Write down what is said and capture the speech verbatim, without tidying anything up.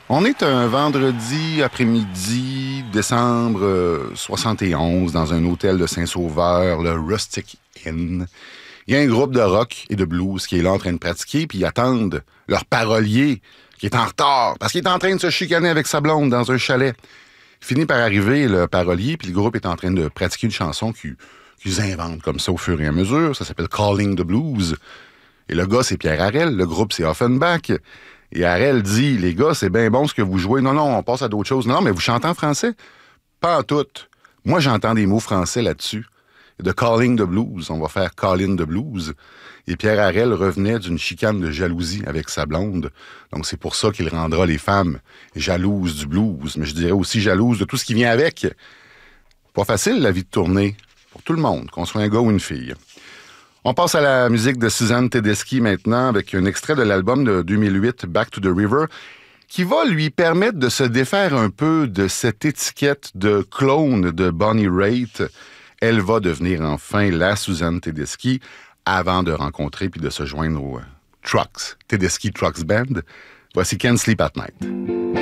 On est un vendredi après-midi, décembre euh, soixante et onze, dans un hôtel de Saint-Sauveur, le Rustic Inn. Il y a un groupe de rock et de blues qui est là en train de pratiquer, puis ils attendent leur parolier qui est en retard, parce qu'il est en train de se chicaner avec sa blonde dans un chalet. Il finit par arriver, le parolier, puis le groupe est en train de pratiquer une chanson qu'ils, qu'ils inventent comme ça au fur et à mesure. Ça s'appelle « Calling the Blues ». Et le gars, c'est Pierre Harel, le groupe, c'est Offenbach. Et Harel dit, les gars, c'est bien bon ce que vous jouez. Non, non, on passe à d'autres choses. Non, mais vous chantez en français? Pas en tout. Moi, j'entends des mots français là-dessus. De Calling the Blues, on va faire Calling the Blues. Et Pierre Harel revenait d'une chicane de jalousie avec sa blonde. Donc, c'est pour ça qu'il rendra les femmes jalouses du blues. Mais je dirais aussi jalouses de tout ce qui vient avec. Pas facile, la vie de tournée, pour tout le monde, qu'on soit un gars ou une fille. On passe à la musique de Suzanne Tedeschi maintenant, avec un extrait de l'album de deux mille huit, Back to the River, qui va lui permettre de se défaire un peu de cette étiquette de clone de Bonnie Raitt. Elle va devenir enfin la Suzanne Tedeschi avant de rencontrer puis de se joindre aux Trucks, Tedeschi Trucks Band. Voici Can't Sleep at Night.